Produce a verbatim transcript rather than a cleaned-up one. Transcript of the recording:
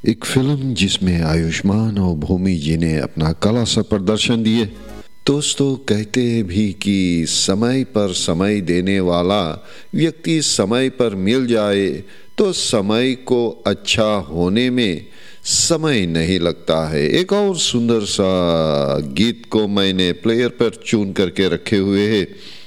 एक फिल्म जिसमें आयुष्मान और भूमि जी ने अपना कला सा प्रदर्शन दिए। दोस्तों, कहते भी कि समय पर समय देने वाला व्यक्ति समय पर मिल जाए तो समय को अच्छा होने में समय नहीं लगता है। एक और सुंदर सा गीत को मैंने प्लेयर पर चुन करके रखे हुए है।